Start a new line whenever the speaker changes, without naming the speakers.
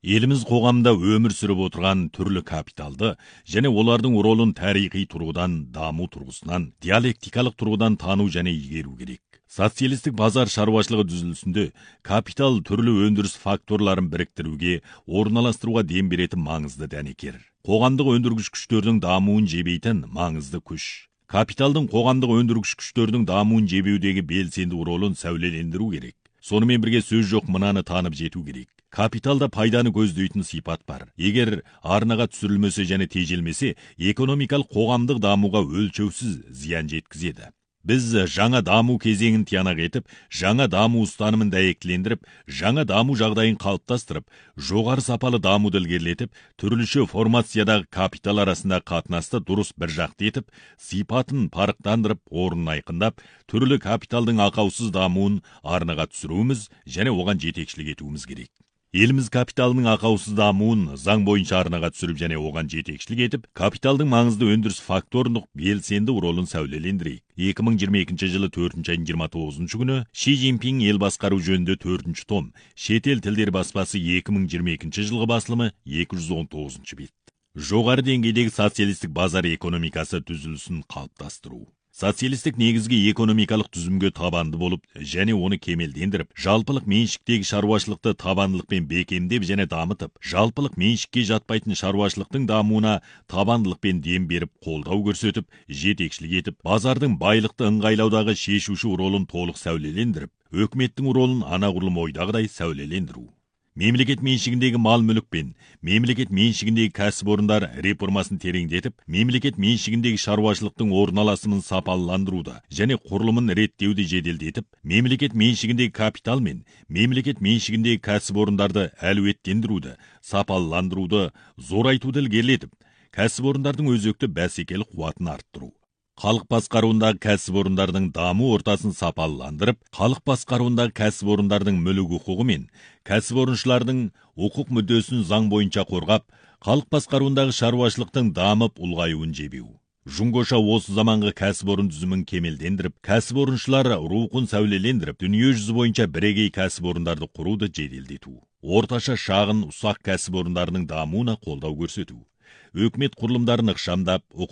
Еліміз қоғамда өмір сүріп отырған түрлі капиталды және олардың ролын тарихи тұрғыдан, даму тұрғысынан, диалектикалық тұрғыдан тану және игеру керек. Социалистік базар шаруашылығы түзілісінде капитал түрлі өндіріс факторларын біріктіруге, орналастыруға дем беретін маңызды дәнекер. Қоғамдық өндіргіш күштердің дамуын жебейтін маңызды күш. Капиталдың қоғамдық өндіргіш күштердің дамуын жебеудегі белсенді ролын сәулелендіру керек. Сонымен бірге сөз жоқ мынаны танып жету керек. Капиталда пайданы көздейтін сипат бар. Егер арнаға түсірілмесе және тежелмесе, экономикалық қоғамдық дамуға өлшеусіз зиян жеткізеді. Біз жаңа даму кезеңін тиянақ етіп, жаңа даму ұстанымын дәйектілендіріп, жаңа даму жағдайын қалыптастырып, жоғары сапалы дамуды ілгерілетіп, түрліше формациядағы капитал арасында қатынасты дұрыс бір жақты етіп, сипатын парықтандырып, орнын айқындап, түрлі капиталдың ақаусыз дамуын арнаға түсіруіміз және оған жетекшілік етуіміз керек. Еліміз капиталының ақаусыз дамуын заң бойынша арнаға түсіріп және оған жетекшілік етіп, капиталдың маңызды өндіріс факторының белсенді ролын сәулелендірейік. 2022 жылы 4 айдың 29 күні Ши Цзиньпин ел басқару жөнінде 4 том, шетел тілдер баспасы 2022 жылғы басылымы 219 бет. Жоғары деңгейдегі социалистік базар экономикасы түзілісін қалыптастыру. Социалистік негізгі экономикалық түзімге табанды болып және оны кемелдендіріп, жалпылық меншіктегі шаруашылықты табандылықпен бекемдеп және дамытып, жалпылық меншікке жатпайтын шаруашылықтың дамуына табандылықпен дем беріп, қолдау көрсетіп, жетекшілік етіп, базардың байлықты ыңғайлаудағы шешуші ролын толық сәулелендіріп, өкіметтің ролын анағұрлым ойдағыдай сәулелендіру. Мемлекет меншігіндегі мал мүлік пен мемлекет меншігіндегі кәсіпорындар реформасын тереңдетіп, мемлекет меншігіндегі шаруашылықтың орналасымын сапалыландыруды және құрылымын реттеуді жеделдетіп, мемлекет меншігіндегі капитал мен мемлекет меншігіндегі кәсіпорындарды әлеуеттендіруді, сапалыландыруды, зорайтуды ілгерілетіп, кәсіпорындардың өзекті бәсекелік қуатын арттыру. Халық басқаруындағы кәсіпорындардың даму ортасын сапалыландырып, халық басқаруындағы кәсіпорындардың мүлік құқығы мен кәсіпорыншылардың құқық мүддесін заң бойынша қорғап, халық басқаруындағы шаруашылықтың дамып ұлғаюын жебеу. Жұңғоша осы заманғы кәсіпорын түзімін кемелдендіріп, кәсіпорыншылар рухын сәулелендіріп, дүние жүзі бойынша бірегей кәсіпорындарды құруды жеделдету. Орташа шағын ұсақ кәсіпорындарының дамуына қолдау көрсету. Өкімет құрылымдарын ықшамдап,